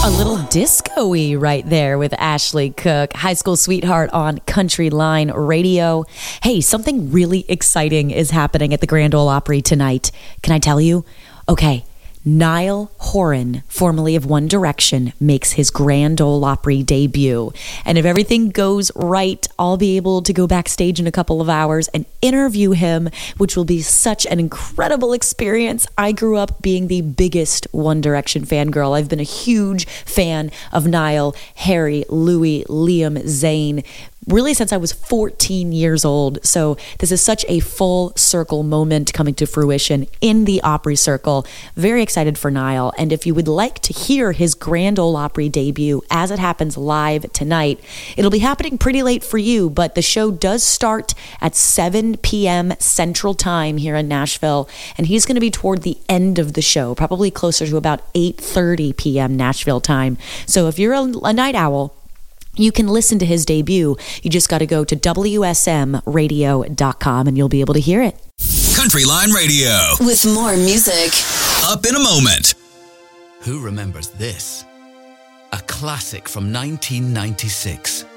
A little disco-y right there with Ashley Cook, High School Sweetheart on Country Line Radio. Hey, something really exciting is happening at the Grand Ole Opry tonight. Can I tell you? Okay. Niall Horan, formerly of One Direction, makes his Grand Ole Opry debut. And if everything goes right, I'll be able to go backstage in a couple of hours and interview him, which will be such an incredible experience. I grew up being the biggest One Direction fangirl. I've been a huge fan of Niall, Harry, Louis, Liam, Zayn, really since I was 14 years old. So this is such a full circle moment coming to fruition in the Opry Circle. Very excited for Niall. And if you would like to hear his Grand Ole Opry debut as it happens live tonight, it'll be happening pretty late for you, but the show does start at 7 p.m. Central Time here in Nashville. And he's going to be toward the end of the show, probably closer to about 8:30 p.m. Nashville time. So if you're a night owl, you can listen to his debut. You just got to go to WSMradio.com and you'll be able to hear it. Country Line Radio. With more music. Up in a moment. Who remembers this? A classic from 1996.